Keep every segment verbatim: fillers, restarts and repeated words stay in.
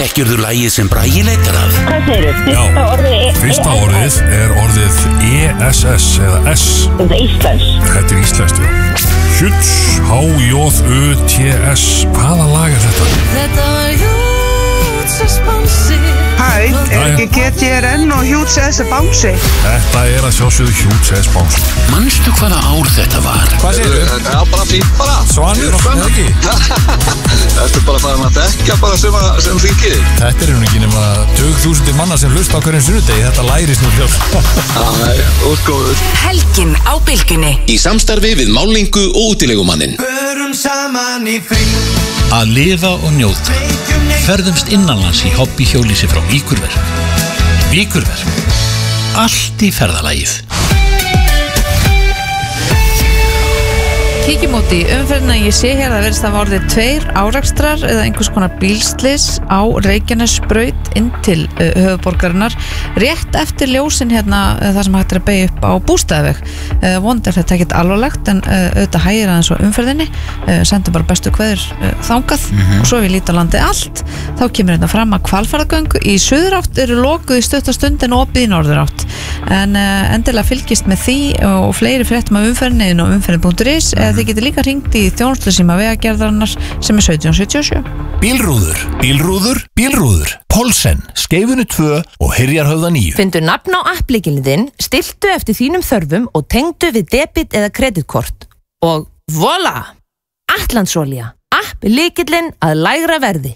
Þekkirðu lagið sem Bragi leitar að? Hvað segirðu? Fyrsta orðið er... Fyrsta orðið er orðið E S S eða S. Þetta er íslensk. Þetta er íslenskt, já. Hjuts, H-J-U-T-S. Hvaða lag er þetta? Þetta var Hjuts að spánsi. Hæ, er ekki G T R N og Hjuts S að bánsi? Þetta er að sjálfsögðu Hjuts S bánsi. Manstu hvaða ár þetta var? Hvað segir þú? Já, bara fínt bara. Svanur, eða ekki? Þetta er bara farin að dekka bara sem, sem þingið. Þetta er hún ekki nema tugþúsundir manna sem hlusta á hverjum sunnudegi. Þetta lærist nú fljótt. Já, útgóður. Helgin á Bylgjunni. Í samstarfi við Málingu og Útilegumannin. Förum saman í frí. Að lifa og njóta. Ferðumst innanlands í hobbyhjólísi frá Víkurverk. Víkurverk. Allt í ferðalagið. Kíkjum út í umferðina. Ég sé hér að það verðist að hafa orðið tveir árekstrar eða einhvers konar bílslys á Reykjanesbraut inn til uh, höfuðborgarinnar rétt eftir ljósin hérna uh, það sem hægt er að beygja upp á Bústaðaveg. uh, Vond er þetta ekkert alvarlegt en uh, auðvitað hægir aðeins á umferðinni. uh, Sendum bara bestu kveður uh, þangað mm-hmm. og svo við líta landið allt. Þá kemur hérna fram að Hvalfjarðargöng í suðurátt eru lokuð í stutta stund en opið í norðurátt. En uh, endilega fylgist með því og fleiri fréttum af umferðinni inn á umferðin punktur is eða þið getur líka hringt í þjónustusíma Vegagerðarinnar sem er sautján sjötíu og sjö. Bílrúður, bílrúður, bílrúður. Pólsen, Skeifunu tvö og Hyrjarhöfða níu. Findu nafn á applikinu þinn, stiltu eftir þínum þörfum og tengdu við debit eða kreditkort. Og voilà! Atlandsolía. App lykillinn að lægra verði.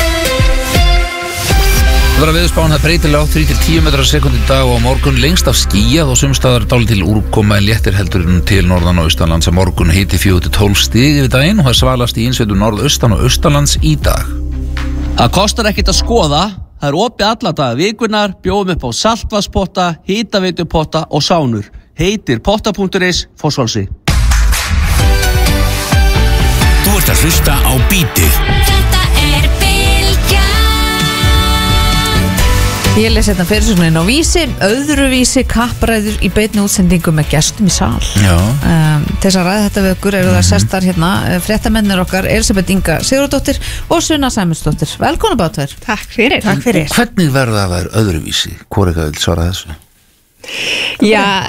Það var að veðurspáin það breytilega átt þrír til tíu metrar á sekúndu í dag og á morgun lengst af skýjað og sumstaðar dálítil úrkoma en léttir heldur til norðan og austanlands á morgun hiti fjögur til tólf stig yfir daginn og það svalast í innsveitum norðaustan og austanlands í dag. Það kostar ekkert að skoða, það er opið alla daga vikunar, bjóðum upp á saltvarspotta, hitaveitupotta og sánur. Heitir potta punktur is, Fossvolsi. Þú ert að hlusta á Bítið. Ég les þetta fyrirsögnin á Vísi, öðruvísi kappræður í beinni útsendingu með gestum í sal. Já. Um, til þess að ræða þetta við okkur eru það sestar hérna, fréttamennir okkar Elisabeth Inga Sigurðardóttir og Sunna Sæmundsdóttir. Velkomin báðar. Takk fyrir. Takk fyrir. Hvernig verða það að vera öðruvísi? Hvor eitthvað vil svara þessu? Já,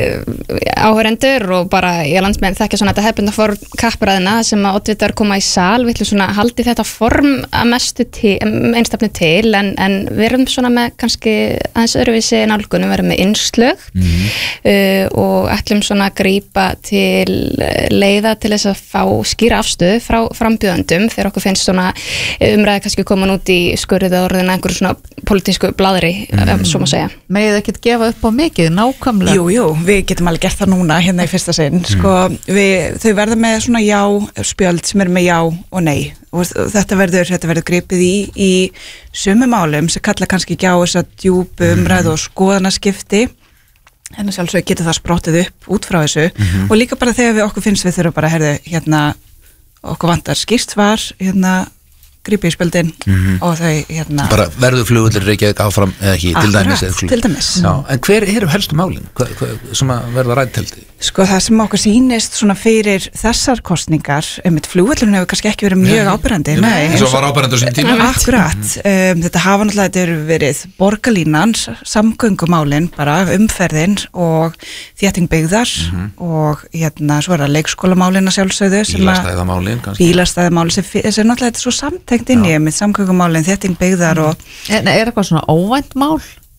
áhörendur og bara ég landsmenn þekkja svona þetta hefbunda form kappræðina sem að oddvitar koma í sal við ætlum svona haldi þetta form að mestu til, einstafni til en, en við erum svona með kannski aðeins öðruvísi nálgunum, við erum með innslög mm-hmm. uh, og ætlum svona að grípa til leiða til þess að fá skýra afstöðu frá frambjóðendum þegar okkur finnst svona umræði kannski komin út í skurðið orðina einhverju svona pólitísku blaðri, mm-hmm. svo má segja. Megið ekkert gefa upp á mikið, nákvæmlega? Jú, jú, við getum alveg gert það núna hérna í fyrsta sinn. Sko, við, þau verða með svona já spjöld sem er með já og nei og þetta verður, þetta verður gripið í í sömu málum sem kalla kannski ekki á þess að djúpu umræðu og skoðanaskipti en sjálfsög getur það sprottið upp út frá þessu mm-hmm. og líka bara þegar við okkur finnst við þurfum bara, herðu, hérna okkur vantar skýrt svar, hérna grípi í spjöldin mm-hmm. og þau hérna bara verður flugvöllur Reykjavík áfram eða ekki, til dæmis, til dæmis. Já, en hver eru helstu málin hva, hva, sem að verða ræddeldi? Sko það sem okkur sýnist svona fyrir þessar kostningar, einmitt flugvöllurinn hefur kannski ekki verið mjög áberandi eins og var áberandi á sín tíma akkurat, um, þetta hafa náttúrulega þetta eru verið borgarlínan, samgöngumálin bara umferðin og þétting byggðar mm-hmm. og hérna svo er það leikskólamálin að sjálfsögðu bílastæðamálin bílastæðamálin sem, sem náttúrulega þetta er svo samtengt inn í með samgöngumálin, þétting byggðar og en er eitthvað svona óvænt mál?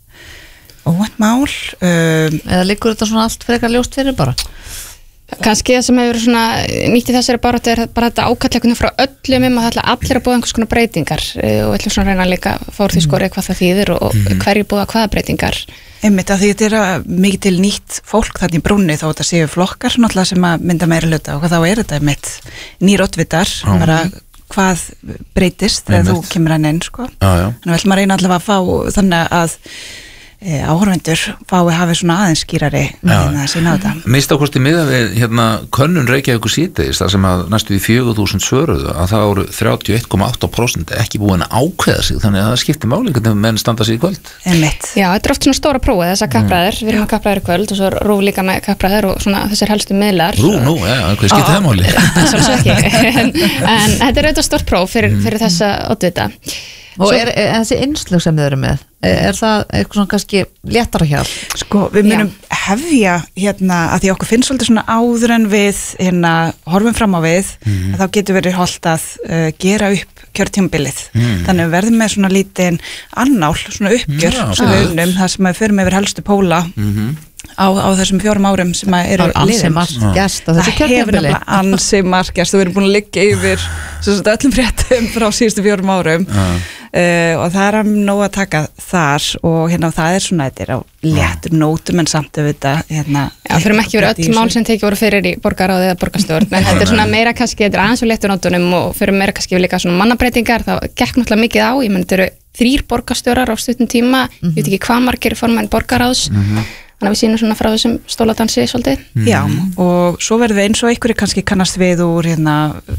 Óvænt mál um, eða liggur þetta svona allt frekar ljóst fyrir bara? Kannski það sem hefur svona nýtt í þessari baráttu er bara þetta ákallekunum frá öllum um að það allir að búa einhvers konar breytingar og ætlum svona reyna líka fór því skorið hvað það þýðir og mm. hverju búa hvaða breytingar. Einmitt að því þetta er mikið til nýtt fólk þannig í brúnni þó þetta séu flokkar náttúrulega sem að mynda meira hluta og þá er þetta einmitt nýr oddvitar mm. bara hvað breytist þegar þú kemur hann inn sko. Já, já. Þannig að maður reyna allavega að fá þannig að e, áhorfendur fái hafi svona aðeins skýrari með að sína á þetta. Mista kosti miða við hérna könnun Reykjavíkur síðdegis þar sem að næstu í fjögur þúsund svöruðu að það voru þrjátíu og einn komma átta prósent ekki búin að ákveða sig þannig að það skiptir máli hvernig menn standa sig í kvöld. Einmitt. Já, þetta er oft svona stóra prófið þessar kappræður, mm. við erum að kappræður í kvöld og svo Rúf líka með kappræður og svona þessir helstu miðlar. Rú, nú, ja, hvað skiptir það máli? en, en þetta er auðvitað stórt próf fyrir, fyrir þessa oddvita. Og er, er þessi innslög sem þið eru með, er, er það eitthvað svona kannski léttara hjá? Sko, við munum Já. hefja hérna að því okkur finnst svolítið svona áður en við hérna horfum fram á við, mm. þá getur verið holdt að uh, gera upp kjörtímabilið. Mm. Þannig við verðum með svona lítinn annál, svona uppgjör mm. sem við unnum, það sem við förum yfir helstu póla mm-hmm. á, á þessum fjórum árum sem eru liðin. Það hefur nefnilega ansi margt gerst og við erum búin að liggja yfir sagt, öllum fréttum frá síðustu fjórum árum uh. Uh, og það er að nóg að taka þar og hérna það er svona þetta er á léttum nótum en samt að vita hérna. Já, fyrir ekki verið öll mál sem tekið voru fyrir í borgaráði eða borgarstjórn, en þetta er svona meira kannski, þetta er aðeins við léttum nótunum og fyrir meira kannski líka svona mannabreitingar, það gekk náttúrulega mikið á, ég menn þetta eru þrýr borgarstjórar á stuttum tíma, mm-hmm. ég veit ekki hvað margir formenn borgaráðs, mm-hmm. þannig að við sýnum svona frá þessum stóladansi svolítið. Mm-hmm. Já, og svo verðum við eins og einhverju kannski kannast við úr hérna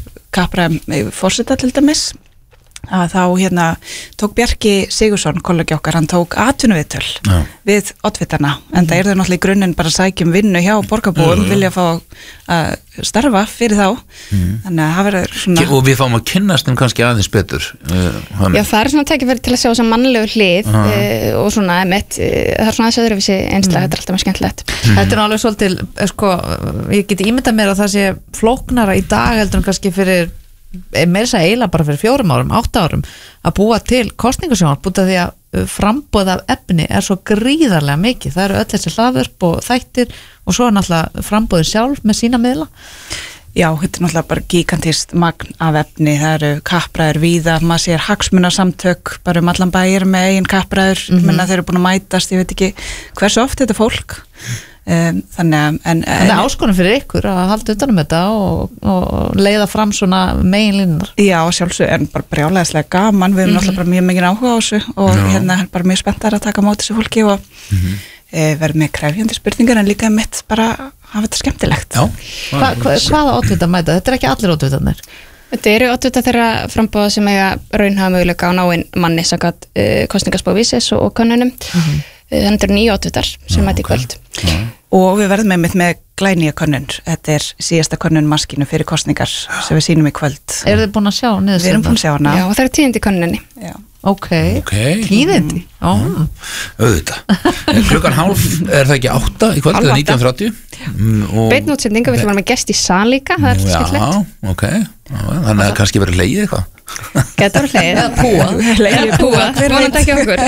kappræðum forseta til dæmis, að þá hérna tók Bjarki Sigursson, kollegi okkar, hann tók atvinnuviðtöl ja. við oddvitana, en það er þau náttúrulega í grunninn bara að sækjum vinnu hjá borgarbúum, vilja fá að starfa fyrir þá, mm. þannig að það verður svona... Og við fáum að kynnast um kannski aðeins betur. Uh, Já, það er svona tækifæri til að sjá þess að mannlegu hlið uh, og svona, emitt, uh, það er svona þess öðruvísi einslega, mm. þetta er alltaf mjög skemmtilegt. Mm. Þetta er alveg svolítil, sko, ég geti ímyndað mér að það sé flóknara í dag heldur en kannski fyrir meira þess að eiginlega bara fyrir fjórum árum, átta árum að búa til kosningasjónvarp búið því að framboð af efni er svo gríðarlega mikið, það eru öll þessi hlaðvörp og þættir og svo er náttúrulega frambóðin sjálf með sína miðla. Já, þetta er náttúrulega bara gigantist magn af efni, það eru kappræður víða, maður sér hagsmunasamtök bara um allan bæir með eigin kappræður, mm-hmm. menna þeir eru búin að mætast, ég veit ekki hversu oft þetta fólk. Um, þannig að en, en það er áskonum fyrir ykkur að halda utanum þetta og, og leiða fram svona meginlinnar. Já, sjálfsög er bara brjálæðislega gaman, við erum mm-hmm. náttúrulega bara mjög mikið áhuga á þessu og no. hérna er bara mjög spenntar að taka á móti þessu fólki og mm-hmm. e, verður með krefjandi spurningar en líka mitt bara hafa þetta skemmtilegt. Já, hva, hva, hvaða oddvita mæta? Þetta er ekki allir oddvitarnir. Þetta eru oddvita þeirra frambóða sem eiga raunhafa möguleika á náinn manni sakat uh, kostningaspóvísis og, og könnunum. Mm-hmm. Þannig eru nýju oddvitar sem mæti í kvöld. Já. Og við verðum með með glænýja könnun, þetta er síðasta könnun maskínu fyrir kostningar sem við sýnum í kvöld. Eru þið búin að sjá niður? Við erum búin að sjá hana. Já, og það er tíðindi könnunni. Já. Ok, okay. tíðindi. Mm. Auðvitað. Klukkan hálf er það ekki átta í kvöld, eða nítján þrjátíu. Beinn útsendinga, við ætlum að vera með gest í sal líka, það er skemmtilegt. Já, ok. Þannig að kannski verið legið eitthvað. Getur verið legið. Eða púa. Legið púa, vonandi ekki okkur.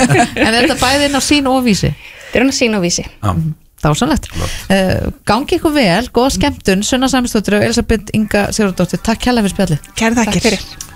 En þetta bæði inn á sín og vísi? Þetta er inn á sín og vísi. Já. Dásanlegt. Uh, gangi ykkur vel, góða skemmtun, Sunna Sæmundsdóttir og Elisabeth Inga Sigurðardóttir, takk kærlega fyrir spjallið. Kærar þakkir.